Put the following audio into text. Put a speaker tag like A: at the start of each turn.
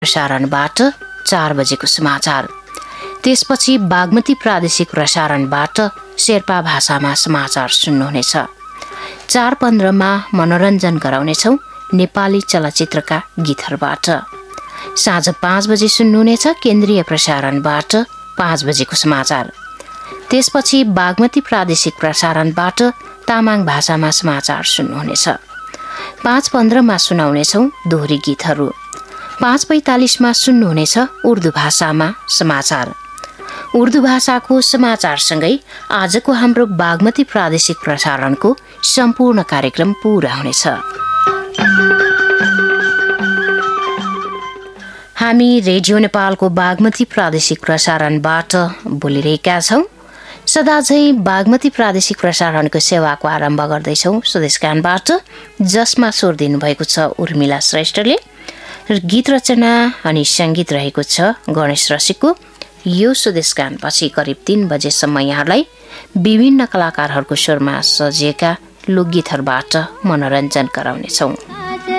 A: प्रसारणबाट 4 बजेको समाचार। त्यसपछि बागमती प्रादेशिक प्रसारणबाट शेर्पा भाषामा समाचार सुन्नुहुनेछ। 4:15 मनोरञ्जन गराउनेछौँ नेपाली चलचित्रका गीतहरूबाट। साँझ 5 बजे सुन्नुहुनेछ केन्द्रीय प्रसारणबाट 5 बजेको समाचार। त्यसपछि बागमती प्रादेशिक प्रसारणबाट तामाङ भाषामा समाचार सुन्नुहुनेछ। 5:15 सुनाउनेछौँ दोहोरी गीतहरू। 5:45 सुन्नुहुनेछ उर्दू भाषामा समाचार। उर्दू भाषाको समाचारसँगै आजको हाम्रो बागमती प्रादेशिक प्रसारणको सम्पूर्ण कार्यक्रम पूरा हुनेछ। हामी रेडियो नेपालको बागमती प्रादेशिक प्रसारणबाट बोलिरहेका छौँ। सदाझै बागमती प्रादेशिक प्रसारणको सेवाको आरम्भ गर्दैछौँ स्वदेशगानबाट, जसमा स्वर दिनुभएको छ उर्मिला श्रेष्ठले। गीत रचना अनि सङ्गीत रहेको छ गणेश रसिकको। यो स्वदेशगानपछि करिब 3 बजेसम्म यहाँलाई विभिन्न कलाकारहरूको स्वरमा सजिएका लोकगीतहरूबाट मनोरञ्जन गराउनेछौँ।